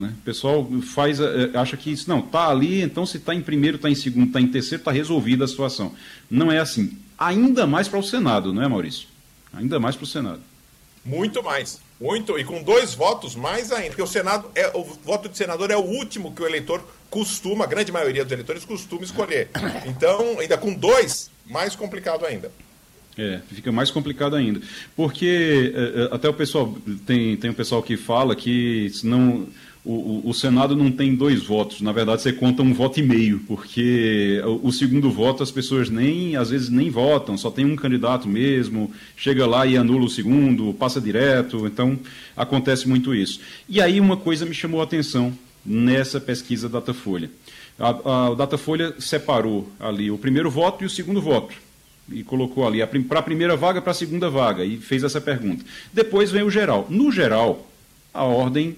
Né? O pessoal acha que isso, não, está ali, então se está em primeiro, está em segundo, está em terceiro, está resolvida a situação. Não é assim. Ainda mais para o Senado, não é, Maurício? Ainda mais para o Senado. Muito mais. Muito, e com 2 votos mais ainda. Porque o voto de senador é o último que o eleitor costuma, a grande maioria dos eleitores costuma escolher. Então, ainda com 2, mais complicado ainda. Fica mais complicado ainda. Porque até o pessoal, tem um pessoal que fala que senão o Senado não tem 2 votos. Na verdade, você conta 1 voto e meio, porque o segundo voto as pessoas às vezes nem votam, só tem um candidato mesmo, chega lá e anula o segundo, passa direto, então acontece muito isso. E aí uma coisa me chamou a atenção nessa pesquisa Datafolha. A Datafolha separou ali o primeiro voto e o segundo voto, e colocou ali para a primeira vaga, para a segunda vaga, e fez essa pergunta. Depois vem o geral. No geral, a ordem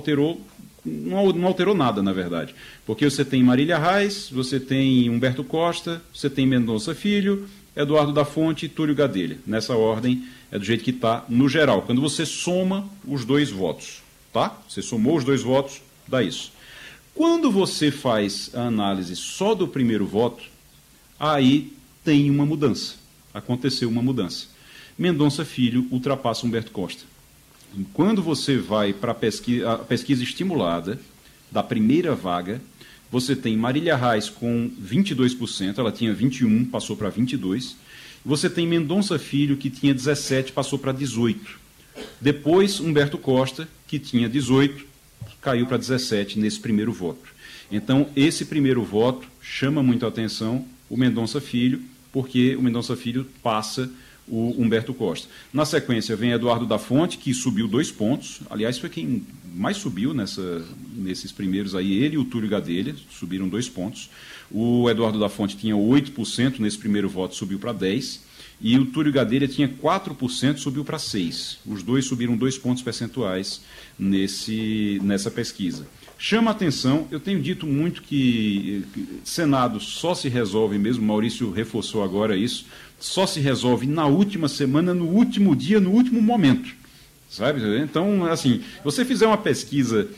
não alterou nada, na verdade. Porque você tem Marília Reis, você tem Humberto Costa, você tem Mendonça Filho, Eduardo da Fonte e Túlio Gadelha. Nessa ordem, é do jeito que está no geral. Quando você soma os 2 votos, tá? Você somou os 2 votos, dá isso. Quando você faz a análise só do primeiro voto, aí tem uma mudança. Aconteceu uma mudança. Mendonça Filho ultrapassa Humberto Costa. Quando você vai para a pesquisa estimulada da primeira vaga, você tem Marília Reis com 22%, ela tinha 21%, passou para 22%. Você tem Mendonça Filho, que tinha 17%, passou para 18%. Depois, Humberto Costa, que tinha 18%, caiu para 17% nesse primeiro voto. Então, esse primeiro voto chama muito a atenção o Mendonça Filho, porque o Mendonça Filho passa o Humberto Costa. Na sequência vem Eduardo da Fonte, que subiu 2 pontos. Aliás, foi quem mais subiu nesses primeiros aí. Ele e o Túlio Gadelha subiram 2 pontos. O Eduardo da Fonte tinha 8% nesse primeiro voto, subiu para 10%. E o Túlio Gadelha tinha 4%, subiu para 6%. Os dois subiram 2 pontos percentuais nessa pesquisa. Chama a atenção, eu tenho dito muito que Senado só se resolve mesmo, Maurício reforçou agora isso, só se resolve na última semana, no último dia, no último momento, sabe? Então, assim, se você fizer uma pesquisa,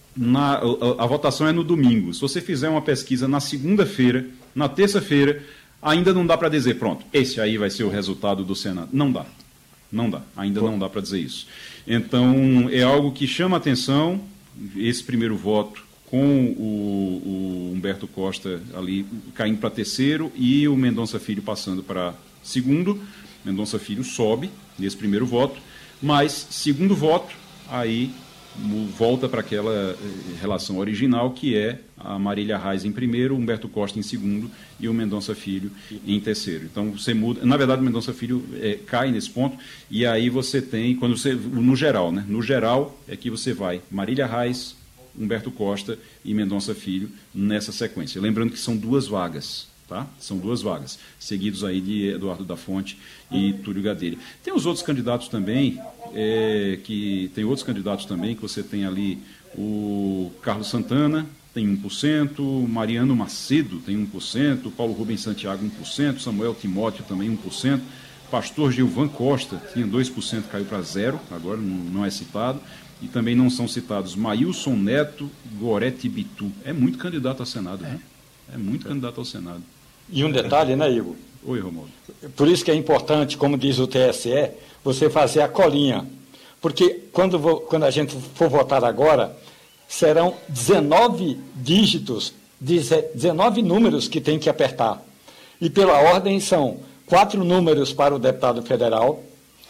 a votação é no domingo, se você fizer uma pesquisa na segunda-feira, na terça-feira, ainda não dá para dizer, pronto, esse aí vai ser o resultado do Senado. Não dá, ainda não dá para dizer isso. Então, é algo que chama a atenção, esse primeiro voto com o Humberto Costa ali caindo para terceiro e o Mendonça Filho passando para segundo. Mendonça Filho sobe nesse primeiro voto, mas segundo voto, aí volta para aquela relação original, que é a Marília Reis em primeiro, o Humberto Costa em segundo e o Mendonça Filho em terceiro. Então você muda, na verdade o Mendonça Filho cai nesse ponto, e aí você tem, quando você, no geral, né? No geral é que você vai Marília Reis, Humberto Costa e Mendonça Filho nessa sequência. Lembrando que são 2 vagas. Tá? São 2 vagas, seguidos aí de Eduardo da Fonte e Túlio Gadelha. Tem os outros candidatos também, que você tem ali o Carlos Santana, tem 1%, Mariano Macedo tem 1%, Paulo Rubens Santiago 1%, Samuel Timóteo também 1%, Pastor Gilvan Costa tinha 2%, caiu para 0%, agora não é citado, e também não são citados Maílson Neto, Gorete Bitu. É muito candidato ao Senado, né? É muito candidato ao Senado. E um detalhe, né, Igor? Oi, Romualdo. Por isso que é importante, como diz o TSE, você fazer a colinha. Porque quando a gente for votar agora, serão 19 dígitos, 19 números que tem que apertar. E pela ordem são 4 números para o deputado federal,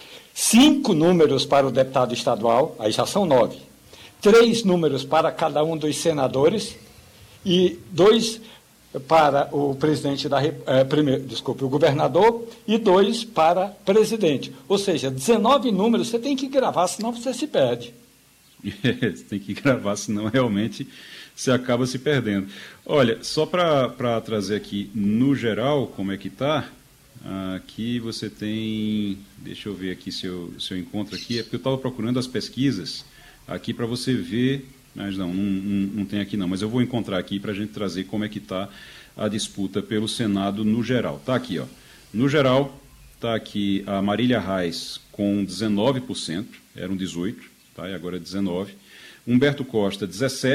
5 números para o deputado estadual, aí já são 9. 3 números para cada um dos senadores e 2 para o presidente o governador, e 2 para presidente. Ou seja, 19 números você tem que gravar, senão você se perde. Você tem que gravar, senão realmente você acaba se perdendo. Olha, só para trazer aqui no geral como é que está, aqui você tem, deixa eu ver aqui se eu encontro aqui, é porque eu estava procurando as pesquisas aqui para você ver. Mas não tem aqui não, mas eu vou encontrar aqui para a gente trazer como é que está a disputa pelo Senado no geral. Está aqui, ó. No geral, está aqui a Marília Reis com 19%, eram 18%, tá? E agora é 19%. Humberto Costa, 17%.